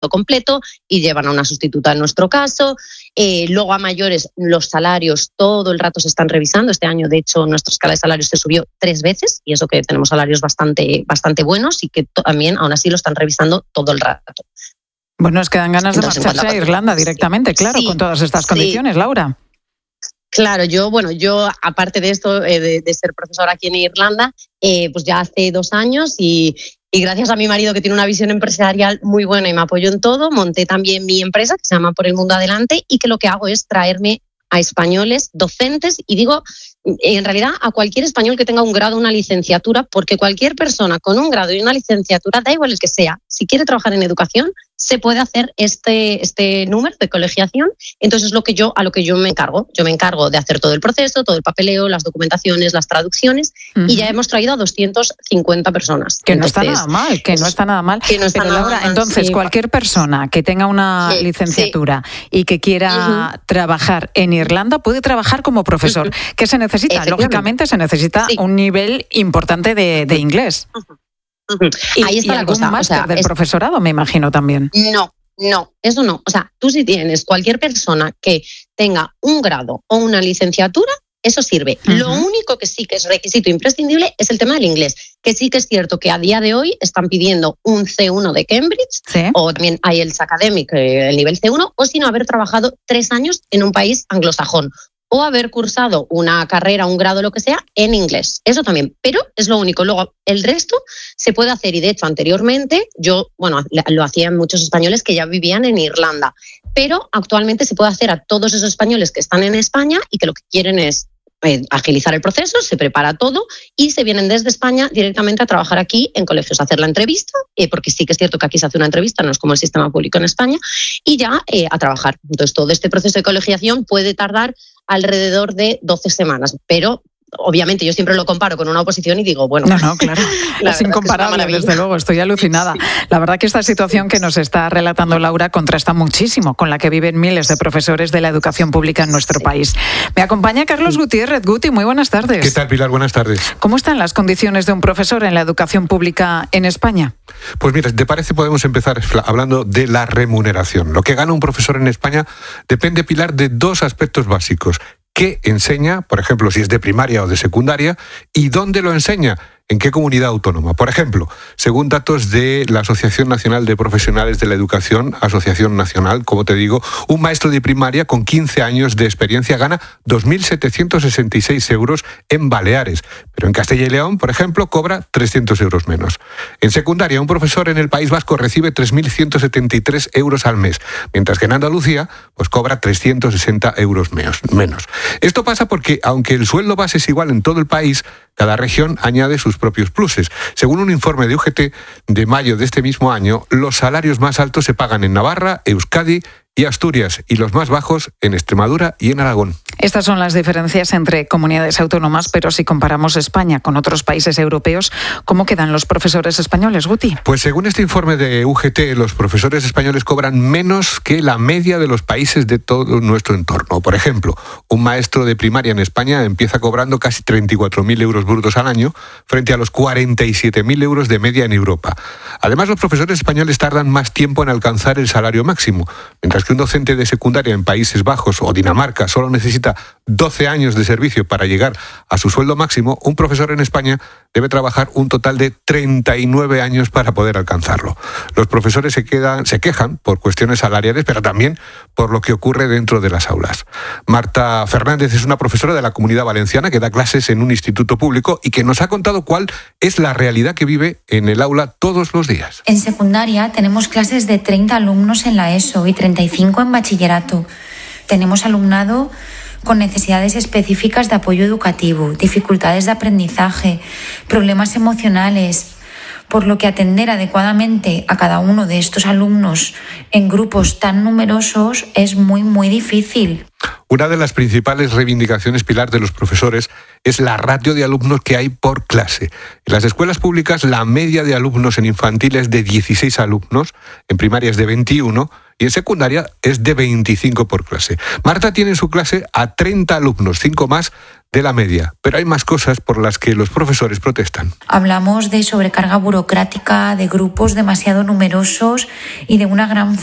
completo y llevan a una sustituta en nuestro caso. Luego a mayores los salarios todo el rato se están revisando. Este año, de hecho, nuestra escala de salarios se subió 3 veces y eso que tenemos salarios bastante buenos y que también aún así lo están revisando todo el rato. Bueno, es que dan ganas de marcharse a Irlanda directamente, claro, con todas estas condiciones, Laura. Claro, yo aparte de esto, de ser profesora aquí en Irlanda, pues ya hace 2 años y gracias a mi marido que tiene una visión empresarial muy buena y me apoyó en todo, monté también mi empresa que se llama Por el Mundo Adelante y que lo que hago es traerme a españoles docentes y digo, en realidad a cualquier español que tenga un grado o una licenciatura, porque cualquier persona con un grado y una licenciatura, da igual el que sea, si quiere trabajar en educación, se puede hacer este número de colegiación. Entonces es a lo que yo me encargo. Yo me encargo de hacer todo el proceso, todo el papeleo, las documentaciones, las traducciones y ya hemos traído a 250 personas. Que no está nada mal, que no está nada mal. Pero Laura, entonces cualquier persona que tenga una licenciatura y que quiera trabajar en Irlanda puede trabajar como profesor. ¿Qué se necesita? Lógicamente se necesita un nivel importante de inglés. Ahí está la cosa. Máster del profesorado, me imagino también. No, eso no. O sea, tú si tienes cualquier persona que tenga un grado o una licenciatura, eso sirve. Lo único que sí que es requisito imprescindible es el tema del inglés, que sí que es cierto que a día de hoy están pidiendo un C1 de Cambridge, o también hay el Academic, el nivel C1, o si no, haber trabajado 3 años en un país anglosajón, o haber cursado una carrera, un grado, lo que sea, en inglés. Eso también, pero es lo único. Luego, el resto se puede hacer y, de hecho, anteriormente lo hacían muchos españoles que ya vivían en Irlanda, pero actualmente se puede hacer a todos esos españoles que están en España y que lo que quieren es agilizar el proceso, se prepara todo y se vienen desde España directamente a trabajar aquí en colegios, a hacer la entrevista, porque sí que es cierto que aquí se hace una entrevista, no es como el sistema público en España, y ya a trabajar. Entonces, todo este proceso de colegiación puede tardar alrededor de 12 semanas, pero obviamente yo siempre lo comparo con una oposición y digo, bueno... No, claro, es incomparable, desde luego, estoy alucinada. La verdad que esta situación que nos está relatando Laura contrasta muchísimo con la que viven miles de profesores de la educación pública en nuestro país. Me acompaña Carlos Gutiérrez. Guti, muy buenas tardes. ¿Qué tal, Pilar? Buenas tardes. ¿Cómo están las condiciones de un profesor en la educación pública en España? Pues mira, ¿te parece? Podemos empezar hablando de la remuneración. Lo que gana un profesor en España depende, Pilar, de 2 aspectos básicos. ¿Qué enseña? Por ejemplo, si es de primaria o de secundaria, ¿y dónde lo enseña? ¿En qué comunidad autónoma? Por ejemplo, según datos de la Asociación Nacional de Profesionales de la Educación, Asociación Nacional, como te digo, un maestro de primaria con 15 años de experiencia gana 2.766 euros en Baleares, pero en Castilla y León, por ejemplo, cobra 300 euros menos. En secundaria, un profesor en el País Vasco recibe 3.173 euros al mes, mientras que en Andalucía pues cobra 360 euros menos. Esto pasa porque, aunque el sueldo base es igual en todo el país, cada región añade sus propios pluses. Según un informe de UGT de mayo de este mismo año, los salarios más altos se pagan en Navarra, Euskadi y Asturias, y los más bajos en Extremadura y en Aragón. Estas son las diferencias entre comunidades autónomas, pero si comparamos España con otros países europeos, ¿cómo quedan los profesores españoles, Guti? Pues según este informe de UGT, los profesores españoles cobran menos que la media de los países de todo nuestro entorno. Por ejemplo, un maestro de primaria en España empieza cobrando casi 34.000 euros brutos al año, frente a los 47.000 euros de media en Europa. Además, los profesores españoles tardan más tiempo en alcanzar el salario máximo, mientras que un docente de secundaria en Países Bajos o Dinamarca solo necesita 12 años de servicio para llegar a su sueldo máximo, un profesor en España debe trabajar un total de 39 años para poder alcanzarlo. Los profesores se quejan por cuestiones salariales, pero también por lo que ocurre dentro de las aulas. Marta Fernández es una profesora de la Comunidad Valenciana que da clases en un instituto público y que nos ha contado cuál es la realidad que vive en el aula todos los días. En secundaria tenemos clases de 30 alumnos en la ESO y 35 en bachillerato. Tenemos alumnado con necesidades específicas de apoyo educativo, dificultades de aprendizaje, problemas emocionales, por lo que atender adecuadamente a cada uno de estos alumnos en grupos tan numerosos es muy, muy difícil. Una de las principales reivindicaciones, Pilar, de los profesores es la ratio de alumnos que hay por clase. En las escuelas públicas, la media de alumnos en infantil es de 16 alumnos, en primaria es de 21 y en secundaria es de 25 por clase. Marta tiene en su clase a 30 alumnos, 5 más de la media, pero hay más cosas por las que los profesores protestan. Hablamos de sobrecarga burocrática, de grupos demasiado numerosos y de una gran